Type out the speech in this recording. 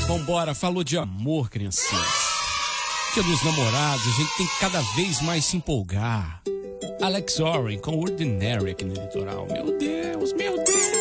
Vambora, falou de amor, criancinhas. Dia dos namorados, a gente tem que cada vez mais se empolgar. Alex Oren com Ordinary aqui no Litoral. Meu Deus, meu Deus.